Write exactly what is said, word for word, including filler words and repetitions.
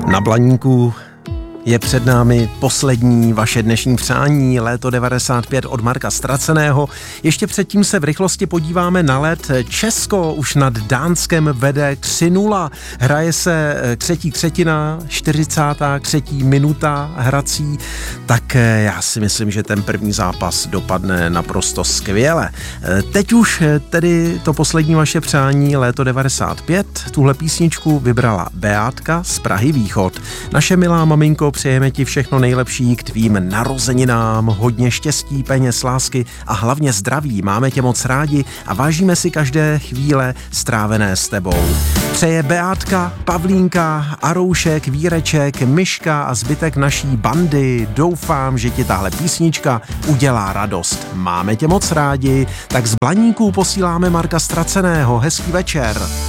Na Blaníku je před námi poslední vaše dnešní přání, léto devadesát pět od Marka Straceného. Ještě předtím se v rychlosti podíváme na led. Česko už nad Dánskem vede tři nula. Hraje se třetí třetina, čtyřicátá třetí minuta hrací. Tak já si myslím, že ten první zápas dopadne naprosto skvěle. Teď už tedy to poslední vaše přání, léto devadesát pět. Tuhle písničku vybrala Beátka z Prahy Východ. Naše milá maminko, přejeme ti všechno nejlepší k tvým narozeninám, hodně štěstí, peněz, lásky a hlavně zdraví. Máme tě moc rádi a vážíme si každé chvíle strávené s tebou. Přeje Beátka, Pavlínka, Aroušek, Víreček, Myška a zbytek naší bandy. Doufám, že ti tahle písnička udělá radost. Máme tě moc rádi, tak z Blaníků posíláme Marka Straceného. Hezký večer.